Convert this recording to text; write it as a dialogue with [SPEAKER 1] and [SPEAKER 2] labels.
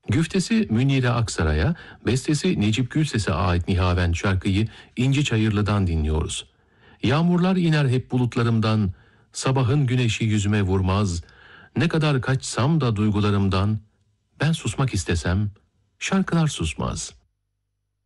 [SPEAKER 1] Güftesi Münire Aksaray'a, bestesi Necip Gülses'e ait Nihavend şarkıyı İnci Çayırlı'dan dinliyoruz. Yağmurlar iner hep bulutlarımdan, sabahın güneşi yüzüme vurmaz, ne kadar kaçsam da duygularımdan, ben susmak istesem şarkılar susmaz.